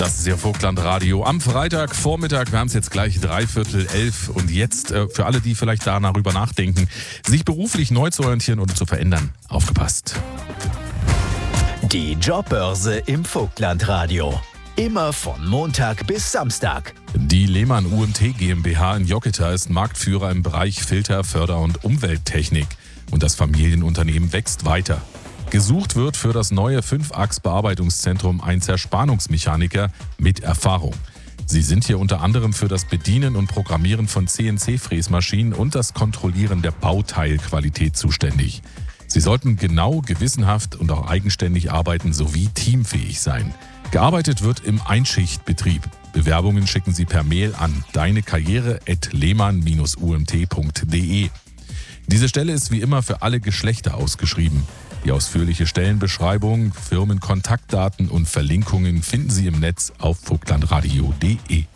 Das ist Ihr Vogtland-Radio am Freitagvormittag. Wir haben es jetzt gleich 11:45 und jetzt für alle, die vielleicht darüber nachdenken, sich beruflich neu zu orientieren oder zu verändern. Aufgepasst. Die Jobbörse im Vogtland-Radio. Immer von Montag bis Samstag. Die Lehmann UMT GmbH in Jocketa ist Marktführer im Bereich Filter-, Förder- und Umwelttechnik. Und das Familienunternehmen wächst weiter. Gesucht wird für das neue 5-Achs-Bearbeitungszentrum ein Zerspannungsmechaniker mit Erfahrung. Sie sind hier unter anderem für das Bedienen und Programmieren von CNC-Fräsmaschinen und das Kontrollieren der Bauteilqualität zuständig. Sie sollten genau, gewissenhaft und auch eigenständig arbeiten sowie teamfähig sein. Gearbeitet wird im Einschichtbetrieb. Bewerbungen schicken Sie per Mail an deinekarriere@lehmann-umt.de. Diese Stelle ist wie immer für alle Geschlechter ausgeschrieben. Die ausführliche Stellenbeschreibung, Firmenkontaktdaten und Verlinkungen finden Sie im Netz auf vogtlandradio.de.